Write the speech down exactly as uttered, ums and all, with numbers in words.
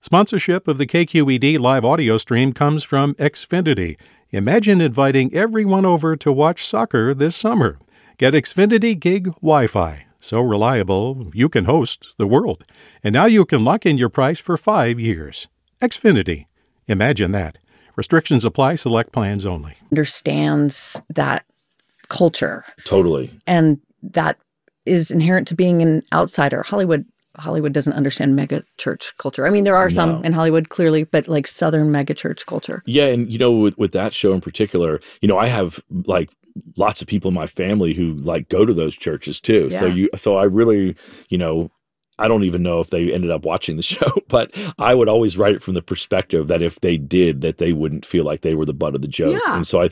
Sponsorship of the K Q E D live audio stream comes from Xfinity. Imagine inviting everyone over to watch soccer this summer. Get Xfinity Gig Wi-Fi. So reliable, you can host the world. And now you can lock in your price for five years. Xfinity. Imagine that. Restrictions apply. Select plans only. Understands that culture. Totally. And that is inherent to being an outsider. Hollywood Hollywood doesn't understand mega church culture. I mean, there are No. some in Hollywood, clearly, but like Southern mega church culture. Yeah. And, you know, with, with that show in particular, you know, I have like lots of people in my family who like go to those churches too. Yeah. So you, so I really, you know, I don't even know if they ended up watching the show, but I would always write it from the perspective that if they did, that they wouldn't feel like they were the butt of the joke. Yeah. And so I